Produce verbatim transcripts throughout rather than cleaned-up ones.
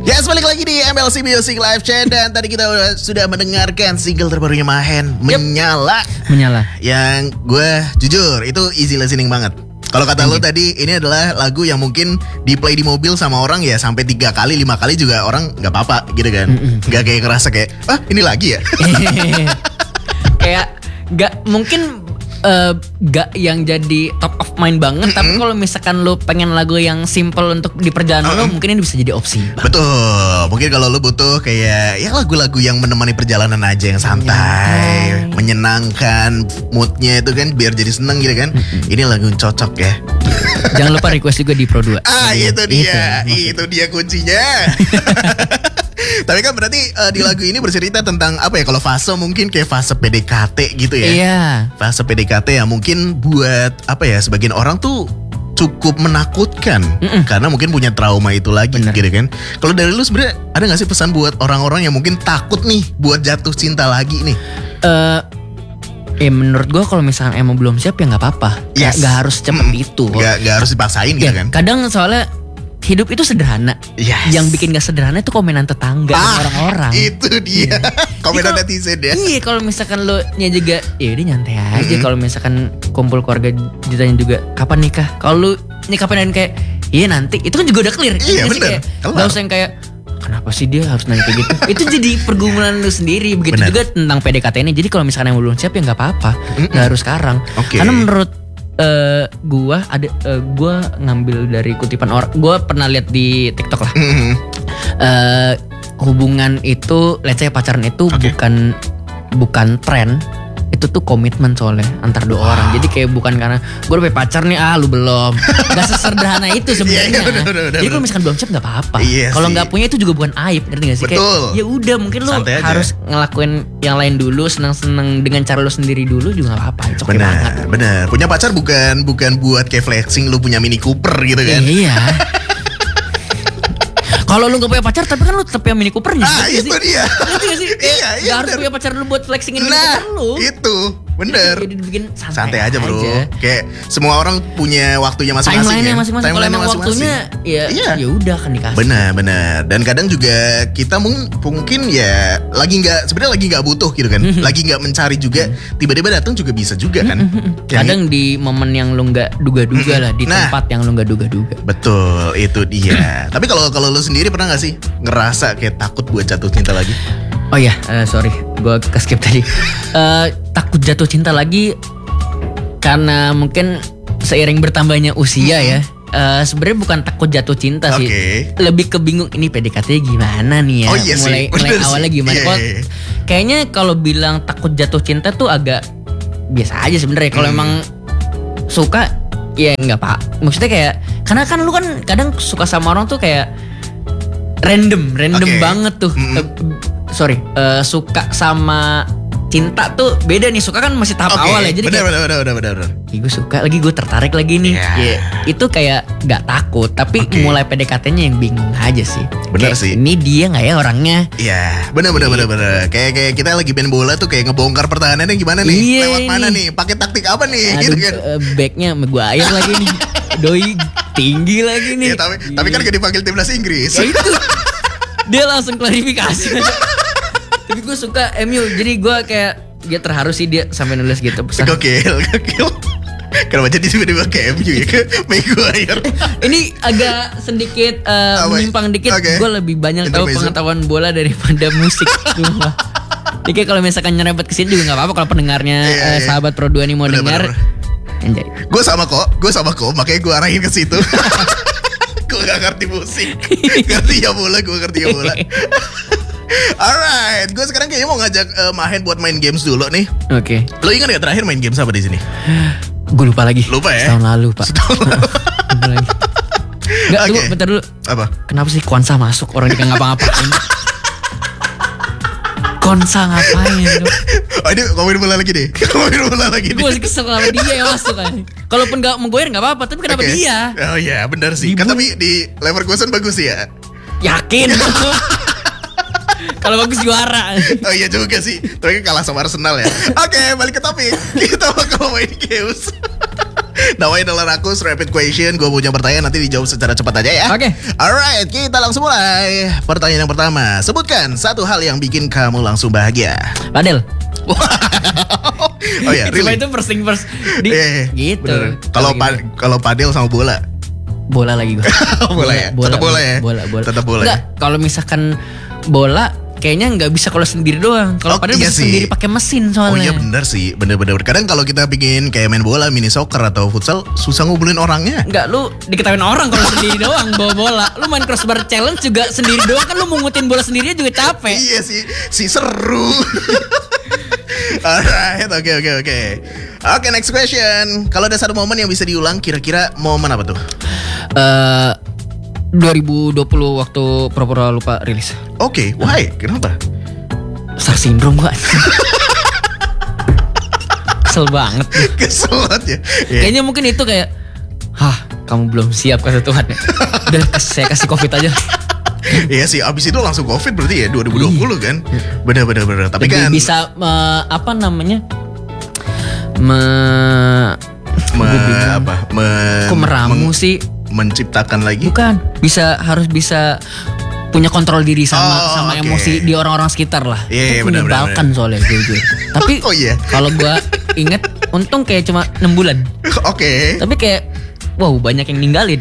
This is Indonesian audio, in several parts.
Yes, balik lagi di M L C Music Live Chat. Dan tadi kita udah, sudah mendengarkan single terbarunya Mahen, Menyala. Menyala. Yang gue jujur itu easy listening banget. Kalau kata lo tadi, ini adalah lagu yang mungkin di play di mobil sama orang ya sampai tiga kali, lima kali juga orang nggak apa-apa gitu kan. Nggak kayak ngerasa kayak, ah ini lagi ya. Kayak nggak mungkin uh, gak yang jadi top of mind banget. Mm-hmm. Tapi kalau misalkan lo pengen lagu yang simple untuk di perjalanan uh-uh. lo, mungkin ini bisa jadi opsi. Betul. Mungkin kalau lo butuh kayak ya lagu-lagu yang menemani perjalanan aja yang santai, yeah. menyenangkan, moodnya itu kan biar jadi seneng gitu kan. Mm-hmm. Ini lagu yang cocok ya. Jangan lupa request juga di Pro dua. Ah itu dia, itu, itu dia kuncinya. Tapi kan berarti uh, di lagu ini bercerita tentang apa ya? Kalau fase mungkin kayak fase P D K T gitu ya. Iya. Fase P D K T yang mungkin buat apa ya? Sebagian orang tuh cukup menakutkan. Mm-mm. Karena mungkin punya trauma itu lagi. Bener. Gitu kan. Kalau dari lu sebenarnya ada nggak sih pesan buat orang-orang yang mungkin takut nih buat jatuh cinta lagi nih? Uh, Ya menurut gue kalau misalkan emang belum siap ya nggak apa-apa. Yes. Gak harus cepet mm. itu. Gak, gak harus dipaksain gitu ya, kan. Kadang soalnya hidup itu sederhana. Yes. Yang bikin gak sederhana itu komenan tetangga ah, dan orang-orang. Itu dia. Komenan netizen ya. Iya kalau misalkan lo nya juga ya udah nyantai aja. Mm-hmm. Kalau misalkan kumpul keluarga ditanya juga kapan nikah. Kalau lu nih kapan dan kayak iya nanti. Itu kan juga udah clear. Iya bener. Gak usah yang kayak kenapa sih dia harus nanya kayak gitu. Itu jadi pergumulan lu sendiri. Begitu bener. Juga tentang P D K T ini. Jadi kalau misalkan yang belum siap ya gak apa-apa. Mm-mm. Gak harus sekarang. Okay. Karena menurut Uh, gua ada uh, gua ngambil dari kutipan orang, gua pernah lihat di TikTok lah. Mm-hmm. uh, hubungan itu, let's say pacaran itu okay. bukan bukan tren, itu tuh komitmen soalnya antar dua wow. orang. Jadi kayak bukan karena gue udah pacar nih, ah lu belum. Gak sesederhana itu sebenarnya. Yeah, yeah, jadi kalau misalkan belum siap nggak apa-apa. Yeah, kalau nggak punya itu juga bukan aib, ngerti gak sih? Betul. Kayak ya udah mungkin lu harus ngelakuin yang lain dulu, senang-senang dengan cara lu sendiri dulu juga nggak apa-apa. It's okay bener, banget. Bener. Punya pacar bukan bukan buat kayak flexing lu punya Mini Cooper gitu kan? Iya. Kalau lu gak punya pacar tapi kan lu tetap punya Mini Cooper. Ah itu sih? Dia. Ngerti gak sih? Iya, iya, gak harus punya pacar lu buat flexingin Mini nah, Cooper lu. Itu bener. Jadi dibikin santai, santai aja bro aja. Kayak semua orang punya waktunya masing-masing. Timeline-nya ya. masing-masing. Kalau emang waktunya ya iya. ya udah kan dikasih. Bener bener. Dan kadang juga kita mung- mungkin ya lagi gak, sebenarnya lagi gak butuh gitu kan. Mm-hmm. Lagi gak mencari juga. Mm-hmm. Tiba-tiba datang juga bisa juga kan. Mm-hmm. Kadang di momen yang lu gak duga-duga mm-hmm. lah. Di nah, tempat yang lu gak duga-duga. Betul itu dia. Tapi kalau kalau lu sendiri pernah gak sih ngerasa kayak takut buat jatuh cinta lagi? Oh iya, uh, sorry, gue keskip tadi. uh, Takut jatuh cinta lagi karena mungkin seiring bertambahnya usia mm-hmm. ya. Uh, Sebenarnya bukan takut jatuh cinta sih, okay. lebih ke bingung ini P D K T gimana nih ya. Oh iya mulai sih, mulai awalnya gimana? Yeah. Kalo, kayaknya kalau bilang takut jatuh cinta tuh agak biasa aja sebenarnya. Kalau mm. emang suka ya nggak pak. Maksudnya kayak karena kan lu kan kadang suka sama orang tuh kayak random, random okay. banget tuh. Mm. Uh, sorry, uh, suka sama cinta tuh beda nih. Suka kan masih tahap okay. awal ya. Jadi bener, kayak, bener, bener, bener, bener. Gue suka lagi, gue tertarik lagi nih. Yeah. Ya, itu kayak gak takut, tapi okay. mulai P D K T-nya yang bingung aja sih. Bener kayak, sih. Ini dia nggak ya orangnya? Iya, yeah. bener, bener, bener, bener. Kayak kayak kita lagi main bola tuh kayak ngebongkar pertahanannya gimana nih? Iya, lewat mana nih? nih? Pakai taktik apa nih? Aduh, gitu kan? Uh, backnya Maguire lagi nih. Doi tinggi lagi nih. Ya, tapi yeah. tapi kan gak dipanggil timnas Inggris. Ya itu. Dia langsung klarifikasi. Tapi gue suka M U, jadi gue kayak dia terharu sih dia sampai nulis gitu pesan. Gokil, gokil. Kenapa jadi tiba-tiba ke M U ya, ke Maguire? Ini agak sedikit uh, menyimpang dikit. Okay. Gue lebih banyak tahu pengetahuan bola daripada musik. Jadi kayak kalau misalkan nyerempet kesini juga nggak apa-apa kalau pendengarnya yeah, uh, yeah. sahabat Pro dua nih mau dengar. Gue sama kok, gue sama kok, makanya gue arahin ke situ. Gue gak ngerti musik, ngerti ya bola, gue ngerti ya bola. Alright, gue sekarang kayaknya mau ngajak uh, Mahen buat main games dulu nih. Oke. Okay. Lo ingat gak terakhir main games apa di sini? Gue lupa lagi. Lupa ya? Setahun lalu pak. Setahun lalu. Enggak, okay. Tunggu bentar dulu. Apa? Kenapa sih Konsa masuk orang dia ngapa-ngapain? Konsa ngapain? Oh ini ngomongin bola lagi deh. Ngomongin bola lagi gue masih kesel sama dia yang masuk kan. Kalaupun gak menggoyer gak apa-apa, tapi kenapa okay. dia? Oh iya benar sih. Kan tapi di Leverkusen bagus ya. Yakin? Kalau bagus juara. Oh iya juga sih. Tapi kan kalah sama Arsenal ya. Oke, okay, balik ke topik. Kita bakal main games. Namanya adalah Rakus Rapid Question. Gue punya pertanyaan, nanti dijawab secara cepat aja ya. Oke. Alright, kita langsung mulai. Pertanyaan yang pertama, sebutkan satu hal yang bikin kamu langsung bahagia. Padel. Oh ya, Cuma really? itu first thing first. Di, Eh, gitu. bener. Kalau pa- kalau padel sama bola. Bola lagi gue. Bola ya? Tetap bola ya? Bola, bola. Tetap bola Enggak, ya? kalau misalkan bola kayaknya nggak bisa kalau sendiri doang. Kalau Oh, padel iya bisa sih. sendiri pakai mesin Oh iya soalnya. bener sih, bener-bener. Kadang kalau kita bikin kayak main bola, mini soccer atau futsal, susah ngumpulin orangnya. Enggak, lu diketahuin orang kalau sendiri doang bawa bola. Lu main crossbar challenge juga sendiri doang kan, lu mungutin bola sendiri juga capek. Iya sih, si seru. Alright, oke oke oke. Oke, next question. Kalau ada satu momen yang bisa diulang, kira-kira momen apa tuh? Eh dua ribu dua puluh waktu pura-pura lupa rilis. Oke, why? Kenapa? Star syndrome gua. Kesel banget. Kesel banget ya. Iya. Kayaknya mungkin itu kayak, hah, kamu belum siap kata Tuhan. Udah saya kasih covid aja. Iya sih, abis itu langsung COVID berarti ya dua ribu dua puluh kan. Bener-bener bener. Tapi Lebih kan bisa me- apa namanya? Me me, Gua bingung. apa? Me, Kok meramu meng- sih? menciptakan lagi. Bukan, bisa harus bisa punya kontrol diri sama Oh, sama oke. emosi di orang-orang sekitar lah. Iya, iya, Itu benar, menyebalkan soalnya jujur. Tapi Oh iya. kalau gua inget, untung kayak cuma enam bulan. Oke. Tapi kayak wow, banyak yang ninggalin.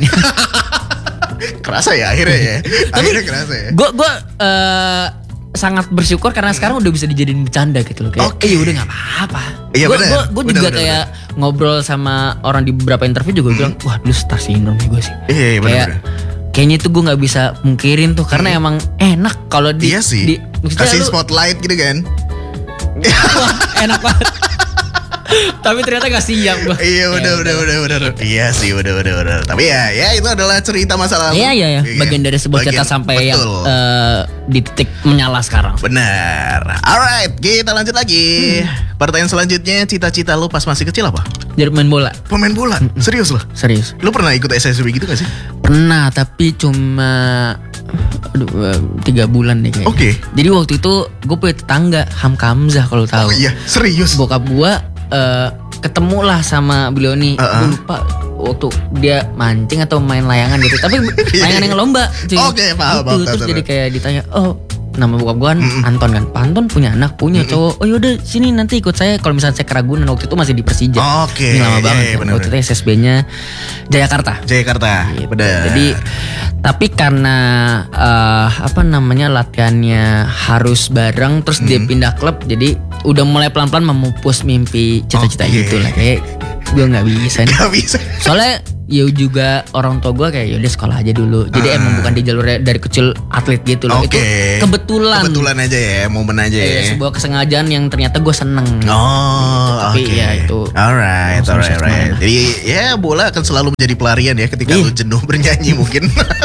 Kerasa ya akhirnya ya. Tapi Akhirnya kerasa ya. Gue gue eh, sangat bersyukur karena sekarang udah bisa dijadiin bercanda gitu loh. Kayak, Oke. eh udah nggak apa-apa. Iya, Gue benar. gue Benar, juga benar, kayak ngobrol sama orang di beberapa interview juga bilang, wah dulu star syndrome nih gue sih. Iya, iya, benar, Kayak benar. kayaknya itu gue nggak bisa mungkirin tuh karena emang enak kalau di, Iya sih. di maksudnya Kasih lu- spotlight gitu kan. wah, enak banget. Tapi ternyata gak siap gue. Iya udah udah udah udah. Iya sih udah udah udah. Tapi ya ya itu adalah cerita masa lalu. Iya iya iya. Iya, Bagian dari sebuah cerita bagian- sampai yang betul. eh, di titik menyala sekarang. Benar. Alright, kita lanjut lagi. Hmm. Pertanyaan selanjutnya, cita-cita lu pas masih kecil apa? Jadi main bola. Pemain bola. Serius loh? Serius. Lu pernah ikut S S B gitu gak sih? Pernah, tapi cuma aduh, eh, tiga bulan deh kayaknya. Oke. Jadi waktu itu gue punya tetangga Hamka Hamzah kalau tahu. Oh iya, serius. Bokap gue eh, ketemu lah sama beliau nih. Uh-uh. Gue lupa waktu dia mancing atau main layangan gitu. Tapi layangan yang lomba. cuy. Oke, paham, Gitu. paham, Terus tahu, jadi tahu. kayak ditanya, oh nama bokap gue kan Anton kan. Pak Anton punya anak, punya cowok. Oh yaudah sini nanti ikut saya. Kalau misalnya saya ke Ragunan waktu itu masih di Persija. Oke, Ini lama iya, banget. iya, kan. benar, Waktu itu S S B-nya Jayakarta. Jakarta. Gitu. Benar. Jadi tapi karena eh, apa namanya latihannya harus bareng terus dia pindah klub jadi udah mulai pelan-pelan memupus mimpi cita-cita Oke. gitu lah kayak gue nggak bisa nih. Gak bisa. Soalnya ya juga orang tua gue kayak yaudah sekolah aja dulu. Jadi Ah. emang bukan di jalurnya dari kecil atlet gitu loh. Oke. Itu kebetulan. Kebetulan aja ya, momen aja Iya, ya. sebuah kesengajaan yang ternyata gue seneng. Oh, Tapi oke. ya itu Alright, langsung alright, bisa alright. kemana. Jadi ya bola akan selalu menjadi pelarian ya ketika Iya. lu jenuh bernyanyi mungkin.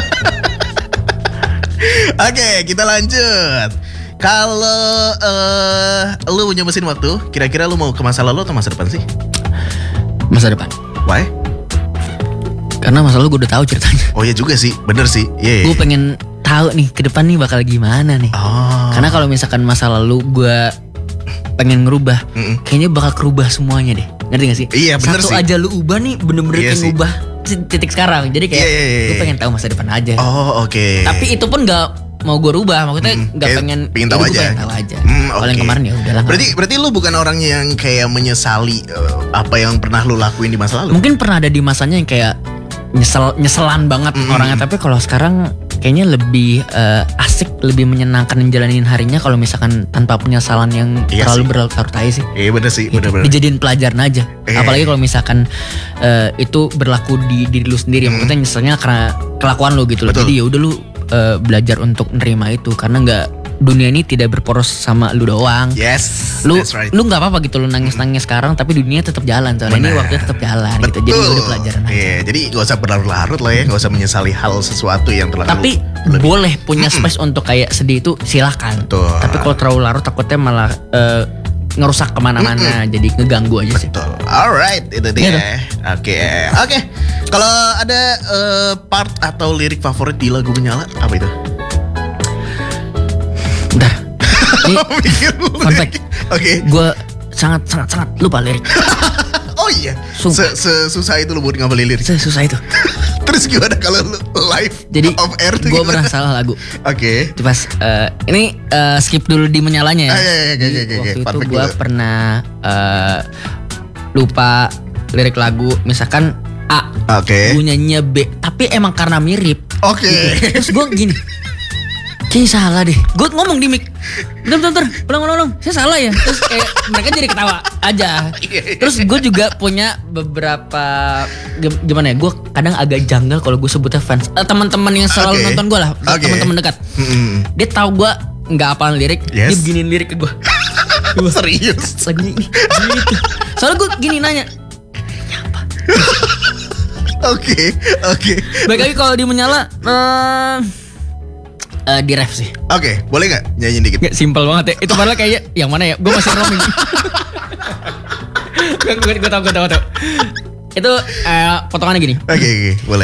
Oke, kita lanjut. Kalau eh lu punya mesin waktu, kira-kira lu mau ke masa lalu atau masa depan sih? Masa depan. Why? Karena masa lalu gue udah tahu ceritanya. Oh iya juga sih, bener sih. Iya. Gue pengen tahu nih ke depan nih bakal gimana nih. Oh. Karena kalau misalkan masa lalu gue pengen ngerubah, Mm-mm. kayaknya bakal kerubah semuanya deh. Ngerti gak sih? Iya, bener Satu sih. aja lu ubah nih bener-bener Iya kayak sih. ngubah titik sekarang. Jadi kayak Iya, iya, iya, gue iya. pengen tahu masa depan aja. Oh, oke. Tapi itu pun gak mau gue rubah. Maksudnya Mm, gak kayak pengen. pengen tahu jadi gue aja. pengen tahu aja. Hmm, Kalau yang oke. kemarin ya udahlah. Berarti berarti lu bukan orang yang kayak menyesali eh, apa yang pernah lu lakuin di masa lalu? mungkin pernah ada di masanya yang kayak nyesel nyeselan banget Mm-mm. orangnya. Tapi kalau sekarang kayaknya lebih eh, asik, lebih menyenangkan menjalanin harinya kalau misalkan tanpa penyesalan yang Iya terlalu sih. berlarut-larut aja sih. Iya bener sih, Gitu. bener-bener. Dijadiin pelajaran aja. Iya. Apalagi kalau misalkan eh, itu berlaku di diri lu sendiri. Maksudnya nyeselnya karena kelakuan lu gitu loh. Betul. Jadi ya udah lu eh, belajar untuk nerima itu karena nggak dunia ini tidak berporos sama lu doang. Yes, Lu that's right. lu nggak apa-apa gitu lu nangis-nangis sekarang tapi dunia tetap jalan soalnya ini Benar. waktunya tetap jalan gitu. Betul. Jadi ya udah pelajaran aja. Iya, jadi gak usah berlarut-larut lah ya, gak usah menyesali hal sesuatu yang terlalu Tapi berlebih. boleh punya space untuk kayak sedih itu silakan. Betul. Tapi kalau terlalu larut takutnya malah eh, ngerusak kemana-mana. Jadi ngeganggu aja sih. Betul. Alright, itu dia. Gitu. Oke, oke. Kalau ada eh, part atau lirik favorit di lagu Menyala, apa itu? Bentar. Ini Mikir dulu fun deh. fact. Oke. gue sangat sangat sangat lupa lirik. Oh Oh iya. Sumpah. Sesusah itu lu buat ngapalin lirik. Susah itu. Terus gimana kalau lu live Jadi off air tuh gue gimana? pernah salah lagu. Oke. Itu pas eh, ini eh, skip dulu di menyalanya ya. Ah, iya, iya, iya, Jadi iya, iya, waktu iya. itu Perfect gue dulu. pernah eh, lupa lirik lagu, misalkan A, Oke. gue nyanyinya B, tapi emang karena mirip. Oke. Terus gue gini, kayaknya salah deh. Gue ngomong di mic, bentar, bentar, bentar, ulang, ulang, ulang, saya salah ya. Terus kayak mereka jadi ketawa aja. Terus gue juga punya beberapa gim- gimana ya? Gue kadang agak janggal kalau gue sebutnya fans. Eh, teman-teman yang selalu Oke. nonton gue lah, Oke. teman-teman dekat. Mm-mm. Dia tahu gue nggak hafal lirik, Yes. dia beginiin lirik ke gue. Serius. Lagunya ini, gitu. Soalnya gue gini nanya, Oke, oke. baik lagi kalau di menyala, eh eh, di ref sih. Oke, boleh nggak nyanyiin dikit? Gak simpel banget ya. Itu padahal kayaknya yang mana ya? Gue masih roaming. Gue gue gue tau gue tau gue tau. Itu eh, potongannya gini. Oke, oke, boleh.